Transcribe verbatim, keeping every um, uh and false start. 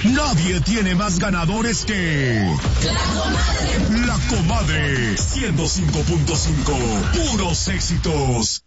Nadie tiene más ganadores que... La Comadre. La Comadre. ciento cinco punto cinco. Puros éxitos.